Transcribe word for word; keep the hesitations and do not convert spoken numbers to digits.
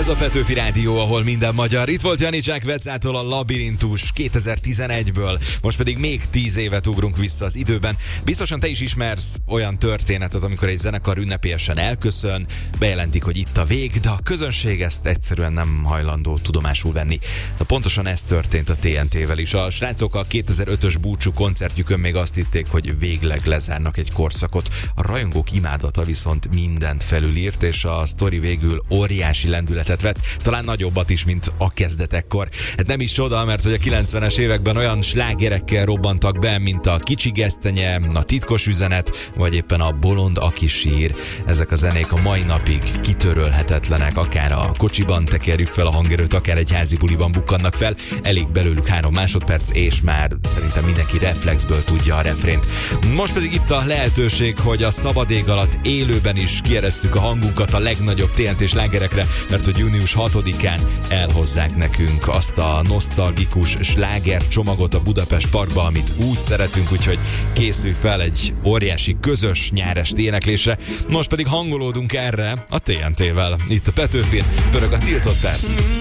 Ez a Petőfi Rádió, ahol minden magyar. Itt volt Janicek Vecától a Labirintus kétezer-tizenegyből, most pedig még tíz évet ugrunk vissza az időben. Biztosan te is ismersz olyan történetet, amikor egy zenekar ünnepélyesen elköszön, bejelentik, hogy itt a vég, de a közönség ezt egyszerűen nem hajlandó tudomásul venni. De pontosan ez történt a té en té-vel is. A srácok a kétezer-ötös búcsú koncertjükön még azt hitték, hogy végleg lezárnak egy korszakot. A rajongók imádata viszont mindent felülírt, és a sztori végül óriási lendületet vett, talán nagyobbat is, mint a kezdetekkor. Hát nem is csoda, mert hogy a kilencvenes években olyan slágerekkel robbantak be, mint a Kicsi gesztenye, a Titkos üzenet, vagy éppen a Bolond aki sír. Ezek a zenék a mai napig kitörölhetetlenek, akár a kocsiban tekerjük fel a hangerőt, akár egy házi buliban bukkannak fel, elég belőlük három másodperc, és már szerintem mindenki reflexből tudja a refrént. Most pedig itt a lehetőség, hogy a szabad ég alatt élőben is kieresszük a hangunkat a legnagyobb té en té slágerekre, mert hogy június hatodikán elhozzák nekünk azt a nosztalgikus sláger csomagot a Budapest Parkba, amit úgy szeretünk, úgyhogy készülj fel egy óriási közös nyáresti éneklésre. Most pedig hangolódunk erre a té en té-vel. Itt a Petőfin pörög a Tiltott perc.